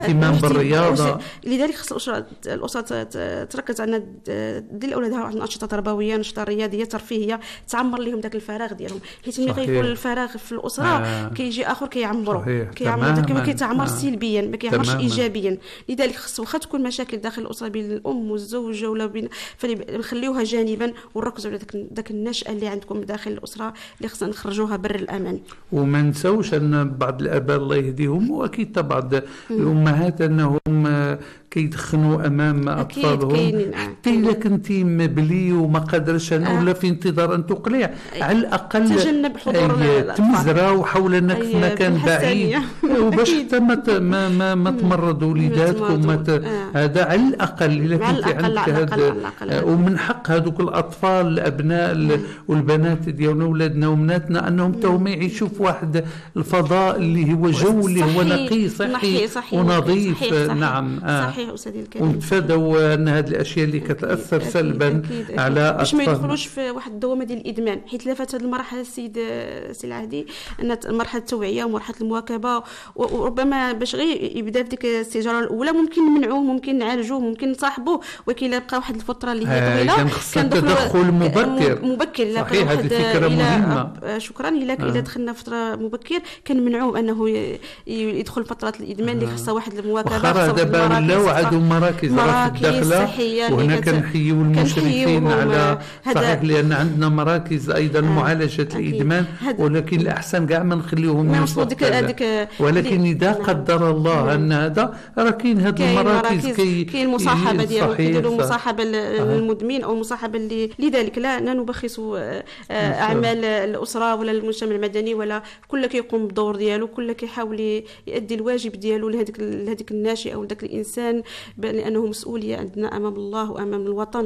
اهتمام بالرياضه. لذلك خص الاسره تركز على دير اولادها واحد الانشطه تربويه، نشاطات رياضيه ترفيهيه، تعمر لهم ذاك الفراغ ديالهم، حيت ملي غيكون الفراغ في الاسره كيجي اخر كيعمرو داك كيتعمر سلبيا، ما كيعمرش ايجابيا. لذلك خص واخا تكون مشاكل داخل الاسره بين الام والزوج ولا بين، فنخليوها جانبا ونركزوا على داك النشأة اللي عندكم داخل الاسره اللي خصنا نخرجوها بر الامان. وما نساوش ان بعض الاباء الله يهديهم، واكيد بعض الامهات انهم كيدخنوا امام اطفالهم، حتى اذا كنتي مبلي وما قادرش انا ولا في انتظار ان تقلع، على الاقل تجنب حضور تمزروا حول انك في مكان بعيد، وباش حتى ما تمرضوا وليداتكم. هذا على الاقل الا كنتي عندك هذا. ومن حق هذوك الاطفال الابناء والبنات ديالنا ولادنا وبناتنا انهم توهم يعيشوا في واحد الفضاء اللي هو جو اللي هو نقي صحي ونظيف. صحيح. نعم صحيح أستاذي الكريم. ونتفادوا ان هذه الاشياء اللي كتاثر سلبا على اطفال، باش ما يدخلوش في واحد الدوامه ديال الادمان، حيت لافت هذه المرحله السي العهدي ان مرحله التوعيه ومرحله المواكبه، وربما باش غير يبدا في ديك السيجاره الاولى ممكن نمنعوه، ممكن نعالجوه، ممكن نصاحبوه، ولكن الا بقى واحد الفتره اللي هي طويله كان تدخل مبكر. صحيح، هذه فكره مهمه. شكرا. الا دخلنا فتره مبكر كنمنعوه انه يدخل فتره الادمان اللي خصها واحد المواكبه. لا وعدوا مراكز الداخله، وهنا كنحيوا المشرفين على صحيح، لان عندنا مراكز ايضا معالجه الادمان، ولكن الاحسن كاع ما نخليوهم يوصلوا ولكن اذا قدر الله ان هذا راه كاين هذه المراكز كاين المصاحبه ديالهم، كيديروا مصاحبه للمدمن او مصاحبه لذلك. لا نبخسوا اعمال الاسره ولا المجتمع المدني، ولا كل كيقوم بالدور ديالو، كل كيحاول يؤدي الواجب ديالو لهذيك الناشئه او ذاك الانسان، لانه مسؤوليه عندنا امام الله وامام الوطن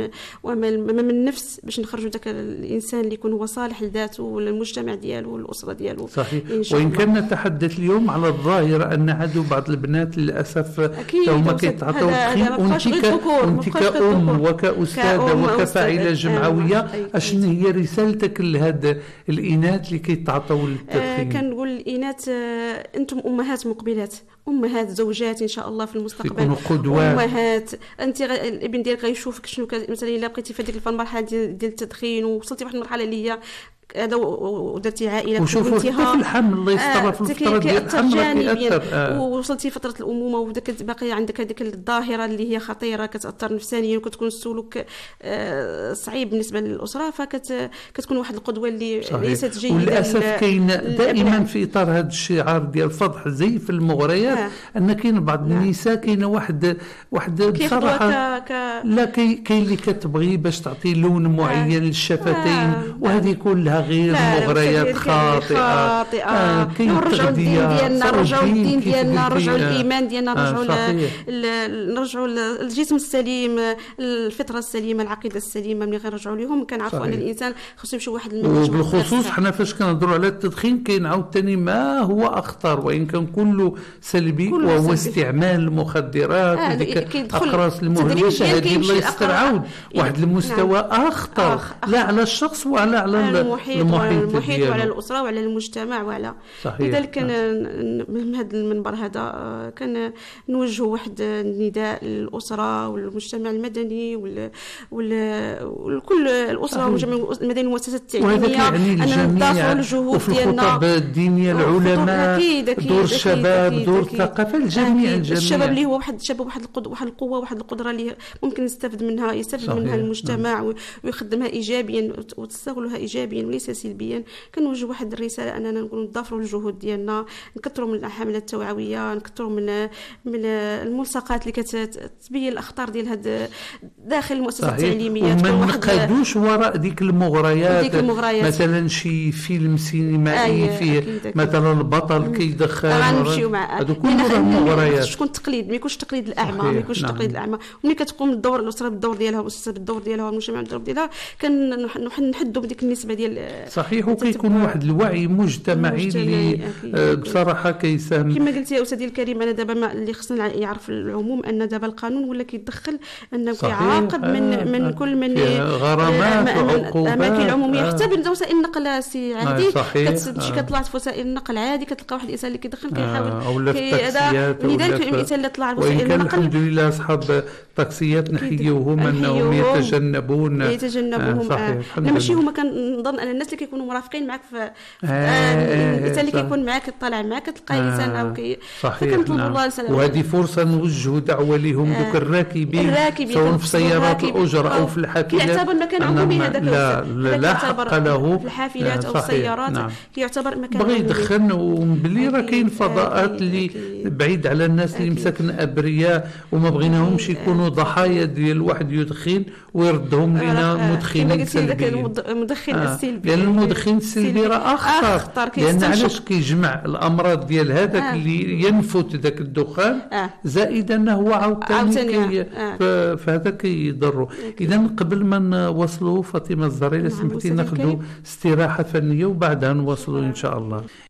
وامام النفس، باش نخرجوا ذاك الانسان اللي يكون هو صالح لذاته وللمجتمع ديالو والاسره ديالو. صحيح. وان كان نتحدث اليوم على الظاهره ان عدو بعض البنات للاسف توما كيتعاطوا التدخين، وانت كأم وكأستاذه وكفاعله جمعويه، اشنو هي رسالتك لهاد الاناث اللي كيتعاطوا التدخين؟ كنقول الاناث انتم امهات مقبلات، امهات زوجات ان شاء الله في المستقبل، امهات. انت الابن ديالك غيشوفك شنو مثلا الا بقيتي في هذيك المرحله ديال التدخين ووصلتي واحد المرحله اللي هي هذا ودرتي عائله وشوفوا في الحمل الله يستر في الفتره ديال الحمل كيأثر، ووصلتي فتره الامومه وداك باقي عندك هذيك الظاهره اللي هي خطيره كتاثر نفسانيا، وكتكون السلوك صعيب بالنسبه للاسره، فكتكون واحد القدوه اللي ليست جيده. وللاسف كاين دائما في اطار هذا الشعار ديال الفضح زي في المغريات ان كاين بعض النساء كاينه واحد بصراحه لا كاين اللي كتبغي باش تعطي لون معين للشفتين، وهذه كلها غير مغريات خاطئه. نرجعوا الدين ديالنا، نرجعوا الدين ديالنا، نرجعوا الايمان ديالنا، نرجعوا الجسم السليم، الفطره السليمه، العقيده السليمه. ملي غنرجعوا لهم كنعرفوا ان الانسان خصو يمشي واحد المنهج. وبالخصوص حنا فاش كنهضروا على التدخين كاين عاوتاني ما هو اخطر، وان كان كله سلبي، وهو استعمال المخدرات وديك الاقراص المهلوسه. هذه الله يستر عاود واحد المستوى اخطر، لا على الشخص ولا على المحيط وعلى الاسره وعلى المجتمع وعلى. لذلك من هذا المنبر هذا كان نوجه واحد النداء للاسره والمجتمع المدني وكل الاسره والمجتمع المدني والمؤسسات التعليميه ان نضافوا الجهود ديالنا، الخطب الدينيه، العلماء، دور الشباب، دور الثقافه، الجميع الشباب اللي هو واحد القوه، واحد القدره اللي ممكن يستفيد منها المجتمع ويخدمها ايجابيا وتستغلها ايجابيا وليس سلبيا. كنوجه واحد الرساله اننا نقولوا نضافروا الجهود ديالنا، نكثروا من الحملات التوعويه، نكثروا من الملصقات اللي كتبين الاخطار ديال هذا داخل المؤسسات التعليميه. وما نقادوش وراء ديك المغريات مثلا شي فيلم سينمائي فيه مثلا البطل كيدخن، غنمشيو مع هذو كلهم مغريات. تكون تقليد، ما يكونش تقليد الاعمى، ما يكونش تقليد الاعمى. وملي كتقوم الاسره بالدور ديالها والمؤسسه بالدور ديالها والمجتمع بالدور ديالها، كنحدوا بديك النسبه ديال صحيح. وكيكون واحد الوعي مجتمعي اللي بصراحه كيساهم كما قلت يا استاذي الكريم. انا دابا ما اللي خصنا يعرف العموم ان دابا القانون ولا كيدخل انه كيعاقب من كل من غرامات وعقوبات الاماكن العموميه حتى بوسائل النقل سي عادي. كتمشي كطلع في وسائل النقل عادي كتلقى واحد الانسان اللي كيدخل كيحاول اولا في التاكسيات لذلك الانسان اللي طلع وسائل النقل الحمد لله اصحاب التاكسيات نحيوهم انهم يتجنبون ماشي هما. كنظن ان الناس اللي كيكونوا مرافقين معك في الانسان اللي كيكون معك طالع معك كتلقى انسان او فكنطلبوا الله السلامه. وهذه فرصه نوجهوا دعوه لهم دوك الراكبين سواء في سيارات الاجره او في الحافلات. كيعتبر مكان عمومي هذاك، لا حق له في الحافلات او السيارات. كيعتبر مكان بغى يدخن. وبلي راه كاين فضاءات اللي بعيد على الناس اللي مساكن ابرياء وما بغيناهمش يكونوا ضحايا ديال واحد يدخن ويردهم لنا مدخنين سلبيين. المدخن السلبي لان المدخن السلبي راه اخطر لان علاش كيجمع الامراض ديال هذاك اللي ينفت ذاك الدخان زائد انه هو عاوتاني فهذا كيضروا. اذا قبل ما نوصلوا فاطمه الزريره سمحتي ناخذوا استراحه فنيه وبعدها نواصلوا ان شاء الله.